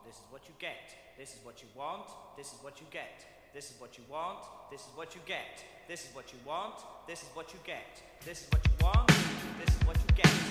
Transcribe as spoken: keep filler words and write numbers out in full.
this is what you get. This is what you want, this is what you get. This is what you want, this is what you get. This is what you want, this is what you get. This is what you want, this is what you get.